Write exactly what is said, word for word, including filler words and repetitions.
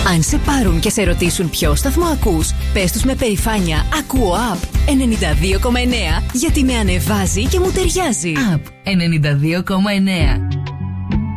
Αν σε πάρουν και σε ρωτήσουν ποιο σταθμό ακούς, πες τους με περηφάνεια «Ακούω App ενενήντα δύο κόμμα εννέα», γιατί με ανεβάζει και μου ταιριάζει. App ενενήντα δύο κόμμα εννέα.